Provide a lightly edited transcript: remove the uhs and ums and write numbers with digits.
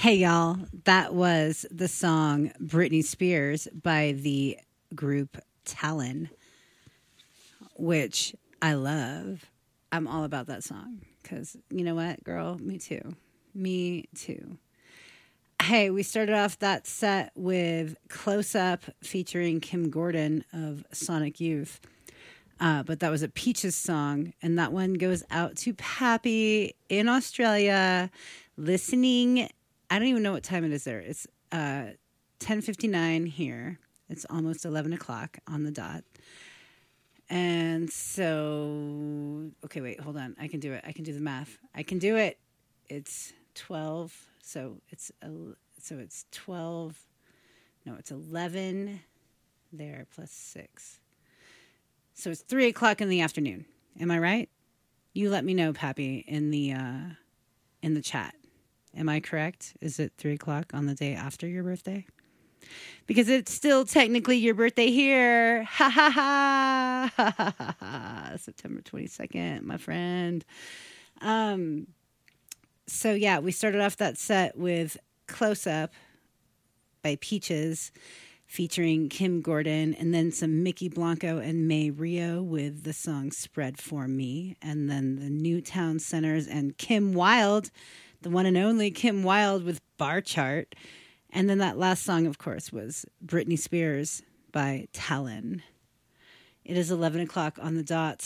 Hey, y'all. That was the song Britney Spears by the group Talon, which I love. I'm all about that song because you know what, girl? Me too. Me too. Hey, we started off that set with Close Up featuring Kim Gordon of Sonic Youth. But that was a Peaches song, and that one goes out to Pappy in Australia, listening. I don't even know what time it is there. It's 10:59 here. It's almost 11 o'clock on the dot. And so, okay, wait, hold on. I can do it. I can do the math. I can do it. It's 12. So it's 12. No, it's 11 there plus 6. So it's 3 o'clock in the afternoon. Am I right? You let me know, Pappy, in the chat. Am I correct? Is it 3 o'clock on the day after your birthday? Because it's still technically your birthday here. Ha ha ha. Ha ha ha ha. September 22nd, my friend. So yeah, we started off that set with Close Up by Peaches, featuring Kim Gordon, and then some Mickey Blanco and May Rio with the song Spread For Me, and then the Newtown Centers and Kim Wilde, the one and only Kim Wilde with Bar Chart. And then that last song, of course, was Britney Spears by Talon. It is 11 o'clock on the dot.